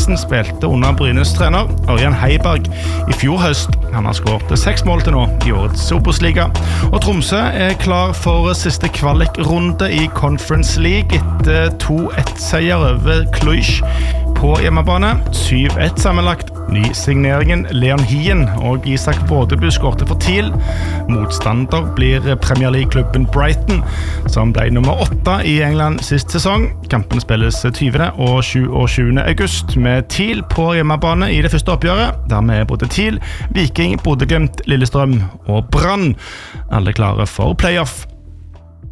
Nilsen spilte under Brynes trener Ørjan Heiberg I fjor høst. Han har skåret 6 mål til nå I årets Obos-liga. Og Tromsø klar for siste kvalikrunde I Conference League etter 2-1-seier over Cluj på hjemmebane. 7-1 sammenlagt. Nysigneringen Leon Hien og Isak Vådeby skårte for TIL. Motstander blir Premier League-klubben Brighton, som ble nummer 8 I England sist sesong. Kampen spilles 20. og 27. august med TIL på hjemmebane I det første oppgjøret. Dermed både TIL, Viking, Bodø Glimt, Lillestrøm og Brann alle klare for playoff.